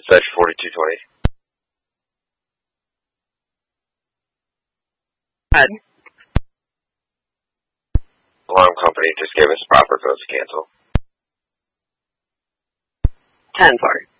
Dispatch 4220. Ed. Alarm company just gave us proper code to cancel. 10, sorry.